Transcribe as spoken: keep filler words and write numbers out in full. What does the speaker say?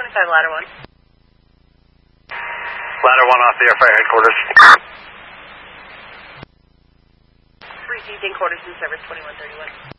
twenty-five, ladder one. Ladder one off the airfire headquarters. Received in quarters in service twenty-one thirty-one.